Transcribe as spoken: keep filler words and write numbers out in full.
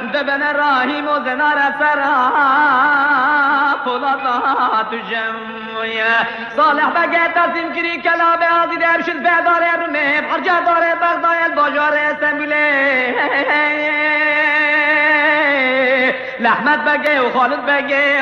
دبن راهیم و زنار سرا فلطات جمعیه صالح بگه تزیم کری کلاب عزیده بشد بیدار رمه برجه داره بغدای الباجار استنبوله لحمت بگه و خالد بگه